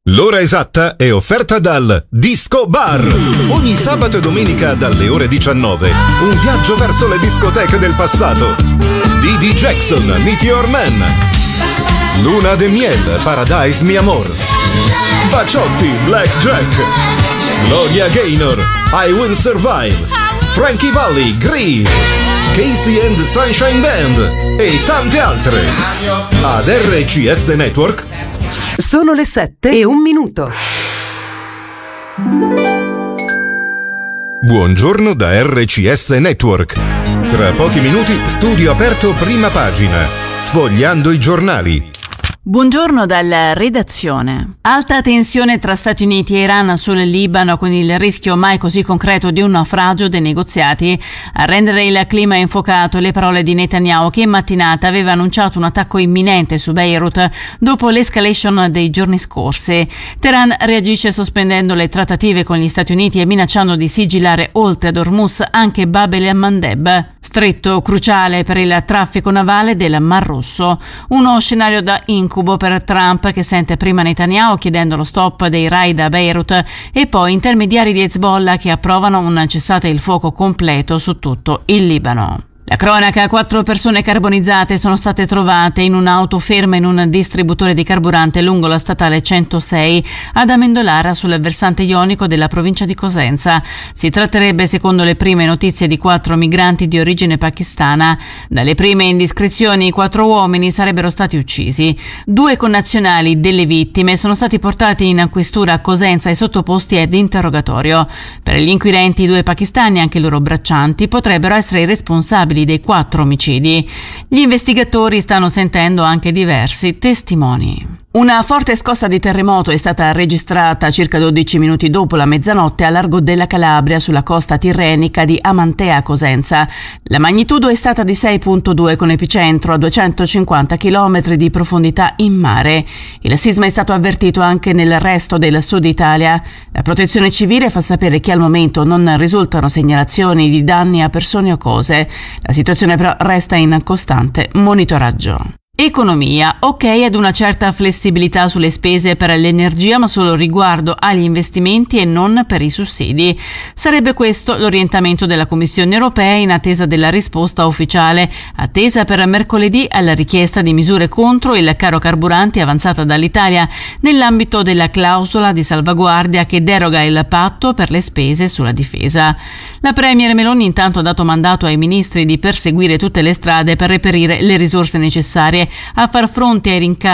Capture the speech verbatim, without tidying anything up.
L'ora esatta è offerta dal Disco Bar. Ogni sabato e domenica dalle ore diciannove, un viaggio verso le discoteche del passato. D D Jackson, Meteor Man. Luna de Miel, Paradise Mi Amor. Baciotti, Black Jack. Gloria Gaynor, I Will Survive. Frankie Valli, Grease. Casey and the Sunshine Band e tante altre. Ad R C S Network. Sono le sette e un minuto. Buongiorno da R C S Network. Tra pochi minuti studio aperto prima pagina, sfogliando i giornali. Buongiorno dalla redazione. Alta tensione tra Stati Uniti e Iran sul Libano, con il rischio mai così concreto di un naufragio dei negoziati. A rendere il clima infuocato le parole di Netanyahu, che in mattinata aveva annunciato un attacco imminente su Beirut dopo l'escalation dei giorni scorsi. Teheran reagisce sospendendo le trattative con gli Stati Uniti e minacciando di sigillare oltre ad Hormuz anche Bab el-Mandeb, stretto cruciale per il traffico navale del Mar Rosso. Uno scenario da incubo per Trump, che sente prima Netanyahu chiedendo lo stop dei raid a Beirut e poi intermediari di Hezbollah che approvano un cessate il fuoco completo su tutto il Libano. La cronaca: quattro persone carbonizzate sono state trovate in un'auto ferma in un distributore di carburante lungo la statale centosei ad Amendolara, sul versante ionico della provincia di Cosenza. Si tratterebbe, secondo le prime notizie, di quattro migranti di origine pakistana. Dalle prime indiscrezioni, i quattro uomini sarebbero stati uccisi. Due connazionali delle vittime sono stati portati in questura a Cosenza e sottoposti ad interrogatorio. Per gli inquirenti, i due pakistani e anche i loro braccianti potrebbero essere i responsabili dei quattro omicidi. Gli investigatori stanno sentendo anche diversi testimoni. Una forte scossa di terremoto è stata registrata circa dodici minuti dopo la mezzanotte a largo della Calabria, sulla costa tirrenica di Amantea Cosenza. La magnitudo è stata di sei virgola due, con epicentro a duecentocinquanta chilometri di profondità in mare. Il sisma è stato avvertito anche nel resto del sud Italia. La Protezione Civile fa sapere che al momento non risultano segnalazioni di danni a persone o cose. La situazione però resta in costante monitoraggio. Economia: ok ad una certa flessibilità sulle spese per l'energia, ma solo riguardo agli investimenti e non per i sussidi. Sarebbe questo l'orientamento della Commissione europea in attesa della risposta ufficiale, attesa per mercoledì alla richiesta di misure contro il caro carburanti avanzata dall'Italia nell'ambito della clausola di salvaguardia che deroga il patto per le spese sulla difesa. La Premier Meloni intanto ha dato mandato ai ministri di perseguire tutte le strade per reperire le risorse necessarie a far fronte ai rincari